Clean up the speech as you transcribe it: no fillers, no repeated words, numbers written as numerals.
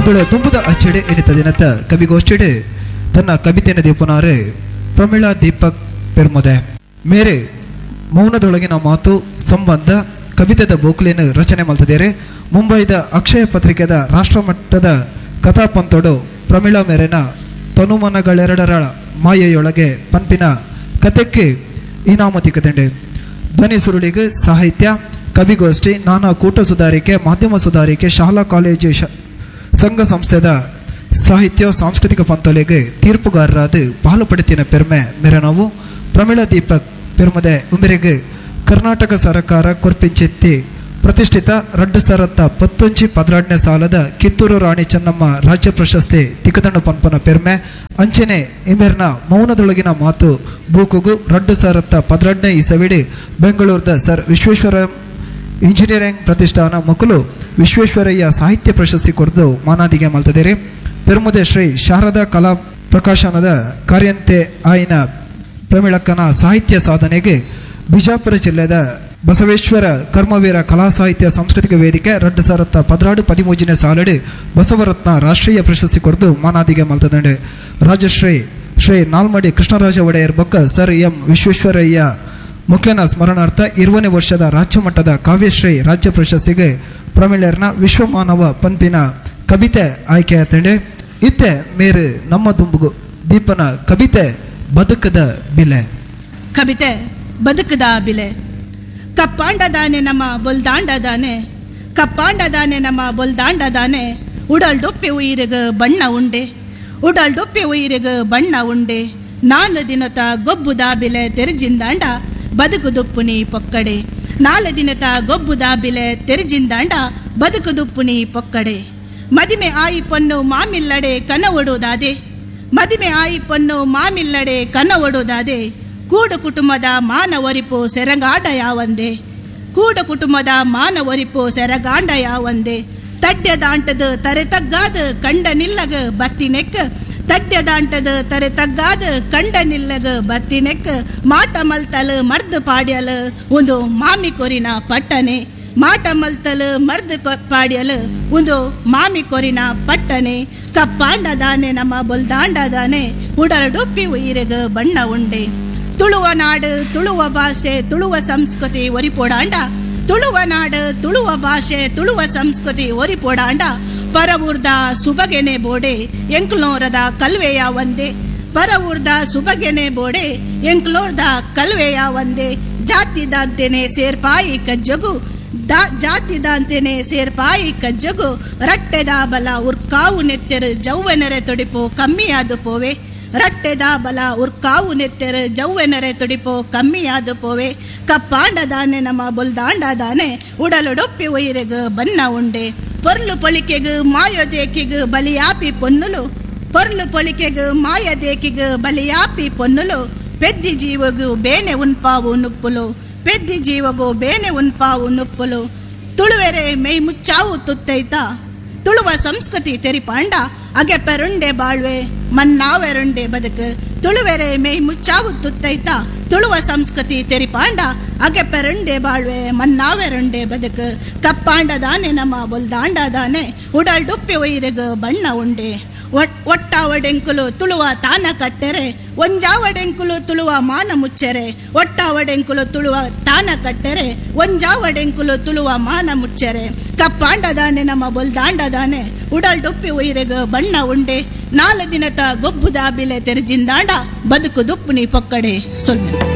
ಅಂಗಳ ತುಂಬುದ ಅಚ್ಚಡೆ ಎನಿತದಿನತ್ತ ಕವಿಗೋಷ್ಠಿಡೆ ತನ್ನ ಕವಿತೆಯನ್ನು ದೀಪನಾರೆ ಪ್ರಮೀಳಾ ದೀಪಕ್ ಪೆರ್ಮೊದೆ ಮೇರೆ ಮೌನದೊಳಗಿನ ಮಾತು ಸಂಬಂಧ ಕವಿತೆದ ಬೋಕ್ಲಿನ ರಚನೆ ಮಾಡ್ತಿದ್ದಾರೆ. ಮುಂಬೈದ ಅಕ್ಷಯ ಪತ್ರಿಕೆದ ರಾಷ್ಟ್ರಮಟ್ಟದ ಕಥಾಪಂತೋಡು ಪ್ರಮೀಳಾ ಮೇರೆನ ತನುಮನಗಳೆರಡರ ಮಾಯೆಯೊಳಗೆ ಪಂಪಿನ ಕಥೆಕ್ಕೆ ಇನಾಮತಿ ಕತೆಂಡೆ ಧ್ವನಿ ಸುರುಳಿಗೆ ಸಾಹಿತ್ಯ ಕವಿಗೋಷ್ಠಿ ನಾನಾ ಕೂಟ ಸುಧಾರಿಕೆ ಮಾಧ್ಯಮ ಸುಧಾರಿಕೆ ಶಾಲಾ ಕಾಲೇಜು ಸಂಘ ಸಂಸ್ಥೆದ ಸಾಹಿತ್ಯ ಸಾಂಸ್ಕೃತಿಕ ಪಂತೋಲೆಗೆ ತೀರ್ಪುಗಾರರಾದ ಪಾಲುಪಡಿತಿನ ಪೆರ್ಮೆ ಮೇರೆ ನಾವು ಪ್ರಮೀಳಾ ದೀಪಕ್ ಪೆರ್ಮದೆ ಉಮೆರೆಗೆ ಕರ್ನಾಟಕ ಸರ್ಕಾರ ಕೊರ್ಪಿಂಚೆತ್ತಿ ಪ್ರತಿಷ್ಠಿತ 2019 ಸಾಲದ ಕಿತ್ತೂರು ರಾಣಿ ಚೆನ್ನಮ್ಮ ರಾಜ್ಯ ಪ್ರಶಸ್ತಿ ತಿಕ್ಕದಂಡು ಪಂಪನ ಪೆರ್ಮೆ ಅಂಚನೆ ಇಮೆರ್ನ ಮೌನದೊಳಗಿನ ಮಾತು ಬೂಕುಗು 2018 ಇಸವಿಡಿ ಬೆಂಗಳೂರದ ಸರ್ ವಿಶ್ವೇಶ್ವರಯ್ಯ ಇಂಜಿನಿಯರಿಂಗ್ ಪ್ರತಿಷ್ಠಾನ ಮಕ್ಕಳು ವಿಶ್ವೇಶ್ವರಯ್ಯ ಸಾಹಿತ್ಯ ಪ್ರಶಸ್ತಿ ಕೊರೆದು ಮಾನಾದಿಗೆ ಮಲ್ತಿದ್ದಾರೆ. ಪೆರ್ಮುದೆ ಶ್ರೀ ಶಾರದಾ ಕಲಾ ಪ್ರಕಾಶನದ ಕಾರ್ಯಂತೆ ಆಯ್ನ ಪ್ರಮೀಳಕ್ಕನ ಸಾಹಿತ್ಯ ಸಾಧನೆಗೆ ಬಿಜಾಪುರ ಜಿಲ್ಲೆಯ ಬಸವೇಶ್ವರ ಕರ್ಮವೀರ ಕಲಾ ಸಾಹಿತ್ಯ ಸಾಂಸ್ಕೃತಿಕ ವೇದಿಕೆ 2013 ಸಾಲಡಿ ಬಸವರತ್ನ ರಾಷ್ಟ್ರೀಯ ಪ್ರಶಸ್ತಿ ಕೊರೆದು ಮಾನಾದಿಗೆ ಮಲ್ತದಂಡೆ. ರಾಜಶ್ರೀ ಶ್ರೀ ನಾಲ್ಮಡಿ ಕೃಷ್ಣರಾಜ ಒಡೆಯರ್ ಬೊಕ್ಕ ಸರ್ ಎಂ ವಿಶ್ವೇಶ್ವರಯ್ಯ ಮುಖ್ಯನ ಸ್ಮರಣಾರ್ಥ 20ನೇ ವರ್ಷದ ರಾಜ್ಯ ಮಟ್ಟದ ಕಾವ್ಯಶ್ರೀ ರಾಜ್ಯ ಪ್ರಶಸ್ತಿಗೆ ಪ್ರಮೀಳರ್ನ ವಿಶ್ವಮಾನವ ಪಂಪಿನ ಕವಿತೆ ಆಯ್ಕೆಯಾತಂಡೆ. ಇತ್ತೆ ಮೇರೆ ನಮ್ಮ ದುಂಬುಗು ದೀಪನ ಕವಿತೆ ಬದುಕದ ಬಿಲೆ. ಕವಿತೆ ಬದುಕದ ಬಿಲೆ. ಕಪ್ಪಾಂಡದಾನೆ ನಮ್ಮ ಬೊಲ್ದಾಂಡದಾನೆ, ಕಪ್ಪಾಂಡದಾನೆ ನಮ್ಮ ಬೊಲ್ದಾಂಡದಾನೆ, ಉಡಲ್ಡೊಪ್ಪೆ ಉಯಿರಿಗ ಬಣ್ಣ ಉಂಡೆ, ಉಡಲ್ಡೊಪ್ಪೆ ಉಯಿರಿಗ ಬಣ್ಣ ಉಂಡೆ, ನಾಲ್ಕು ದಿನತ ಗೊಬ್ಬುದ ಬಿಲೆ ತೆರೆಜಿಂದಾಂಡ ಬದುಕುದುಪ್ಪುನಿ ಪೊಕ್ಕಡೆ, 4 ದಿನತ ಗೊಬ್ಬುದ ಬಿಲೆ ತೆರೆಜಿಂದಾಂಡ ಬದುಕುದುಪ್ಪುನಿ ಪೊಕ್ಕಡೆ. ಮದಿಮೆ ಆಯಿ ಪೊನ್ನು ಮಾಮಿಲ್ಲಡೆ ಕನ ಒಡುವುದಾದೆ, ಮದಿಮೆ ಆಯಿ ಪೊನ್ನು ಮಾಮಿಲ್ಲಡೆ ಕನ ಒಡುವುದಾದೆ, ಕೂಡು ಕುಟುಂಬದ ಮಾನ ಒರಿಪು ಸೆರಗಾಂಡ ಯಾವಂದೆ, ಕೂಡು ಕುಟುಂಬದ ಮಾನ ಒರಿಪು ಸೆರಗಾಂಡ ಯಾವಂದೆ, ತಡ್ಯದಾಂಟದ ತರೆ ತಗ್ಗಾದ ಕಂಡ ನಿಲ್ಲಗ ಬತ್ತಿನೆಕ್ಕ, ತಡ್ಯದಾಂಟದ ತರೆ ತಗ್ಗಾದ ಕಂಡ ನಿಲ್ಲಗ ಬತ್ತಿನೆಕ್ಕ, ಮಾಟ ಮಲ್ತಲು ಮರ್ದು ಪಾಡ್ಯಲು ಒಂದು ಮಾಮಿ ಕೊರಿನ ಪಟ್ಟನೆ, ಮಾಟ ಮಲ್ತಲು ಮರ್ದು ಪಾಡ್ಯಲು ಒಂದು ಮಾಮಿ ಕೊರಿನ ಪಟ್ಟನೆ, ಕಪ್ಪಾಂಡದಾನೆ ನಮ್ಮ ಬೊಲ್ದಾಂಡದಾನೆ, ಉಡಲ್ಡೊಪ್ಪಿ ಉಯಿರಿಗ ಬಣ್ಣ ಉಂಡೆ. ತುಳುವ ನಾಡು ತುಳುವ ಭಾಷೆ ತುಳುವ ಸಂಸ್ಕೃತಿ ಒರಿಪೋಡಾಂಡ, ತುಳುವ ನಾಡು ತುಳುವ ಭಾಷೆ ತುಳುವ ಸಂಸ್ಕೃತಿ ಒರಿಪೋಡಾಂಡ, ಪರವೂರ್ದ ಸುಬಗೆನೆ ಬೋಡೆ ಎಂಕ್ಲೋರದ ಕಲ್ವೆಯ ಒಂದೆ, ಪರವೂರ್ದ ಸುಬಗೆನೆ ಬೋಡೆ ಎಂಕ್ಲೋರ್ದ ಕಲ್ವೆಯ ಒಂದೆ, ಜಾತಿದಂತೆನೆ ಸೇರ್ಪಾಯಿ ಕಜ್ಜಗು, ಜಾತಿದಂತೆನೆ ಸೇರ್ಪಾಯಿ ಕಜ್ಜಗು, ರಟ್ಟೆದ ಬಲ ಉರ್ಕಾವು ನೆತ್ತೆರು ಜೌವನರೆ ತೊಡಿಪು ಕಮ್ಮಿಯಾದು ಪೋವೆ, ರಟ್ಟೆದ ಬಲ ಉರ್ಕಾವು ನೆತ್ತೆರು ಜೌವೆನರೆ ತುಡಿಪೋ ಕಮ್ಮಿಯಾದು ಪೋವೆ, ಕಪ್ಪಾಂಡದಾನೆ ನಮ್ಮ ಬೊಲ್ದಾಂಡದಾನೆ, ಉಡಲುಡೊಪ್ಪಿ ಉಯಿರಿಗ ಬಣ್ಣ ಉಂಡೆ. ಪೊರ್ಲು ಪೊಲಿಕೆಗು ಮಾಯೋದೇಕಿಗು ಬಲಿಯಾಪಿ ಪೊನ್ನುಲು, ಪೊರ್ಲು ಪೊಲಿಕೆಗು ಮಾಯದೇಕಿಗು ಬಲಿಯಾಪಿ ಪೊನ್ನುಲು, ಪೆದ್ದಿ ಜೀವಗು ಬೇನೆ ಉನ್ಪಾವು ನುಪ್ಪುಲು, ಪೆದ್ದಿ ಜೀವಗು ಬೇನೆ ಉನ್ಪಾವು ನುಪ್ಪುಲು, ತುಳುವೆರೆ ಮೈ ಮುಚ್ಚಾವು ತುತ್ತೈತ, ತುಳುವ ಸಂಸ್ಕೃತಿ ತೆರಿಪಾಂಡ ಅಗೆಪೆರುಂಡೆ ಬಾಳ್ವೆ ಮನ್ನಾವೆರುಂಡೆ ಬದುಕು, ತುಳುವೆರೆ ಮೈ ಮುಚ್ಚಾವು ತುತ್ತೈತ, ತುಳುವ ಸಂಸ್ಕೃತಿ ತೆರಿಪಾಂಡ ಅಗೆಪೆರುಂಡೆ ಬಾಳ್ವೆ ಮನ್ನಾವೆರುಂಡೆ ಬದುಕು, ಕಪ್ಪಾಂಡದಾನೆ ನಮ್ಮ ಬೊಲ್ದಾಂಡದಾನೆ, ಉಡಲ್ಡುಪ್ಪಿ ಉಯಿರಿಗ ಬಣ್ಣ ಉಂಡೆ. ಒಟ್ಟಾವಡೆಂಕುಲು ತುಳುವ ತಾನ ಕಟ್ಟೆರೆ, ಒಂಜಾವಡೆಂಕುಲು ತುಳುವ ಮಾನ ಮುಚ್ಚೆರೆ, ಒಟ್ಟಾವಡೆಂಕುಲು ತುಳುವ ತಾನ ಕಟ್ಟೆರೆ, ಒಂಜಾವಡೆಂಕುಲು ತುಳುವ ಮಾನ ಮುಚ್ಚೆರೆ, ಕಪ್ಪಾಂಡದಾನೆ ನಮ್ಮ ಬೊಲ್ದಾಂಡದಾನೆ, ಉಡಲ್ಡುಪ್ಪಿ ಉಯಿರಿಗ ಬಣ್ಣ ಉಂಡೆ, 4 ದಿನದ ಗೊಬ್ಬುದ ಬಿಲೆ ತೆರೆಜಿಂದಾಂಡ ಬದುಕು ದುಪ್ಪುನಿ ಪೊಕ್ಕಡೆ ಸೊಲ್ಮೆ.